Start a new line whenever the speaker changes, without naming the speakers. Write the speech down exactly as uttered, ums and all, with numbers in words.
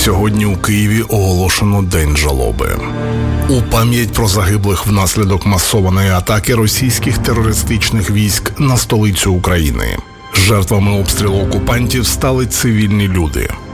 Сьогодні у Києві оголошено День жалоби. У пам'ять про загиблих внаслідок масованої атаки російських терористичних військ на столицю України. Жертвами обстрілу окупантів стали цивільні люди.